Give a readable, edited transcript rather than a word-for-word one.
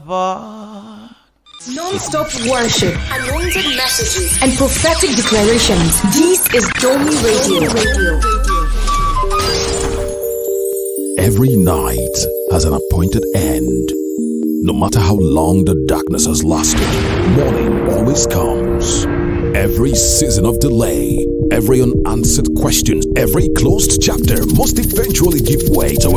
apart. Non-stop worship, anointed messages, and prophetic declarations. This is Domi Radio. Every night has an appointed end. No matter how long the darkness has lasted, morning always comes. Every season of delay, every unanswered question, every closed chapter must eventually give way to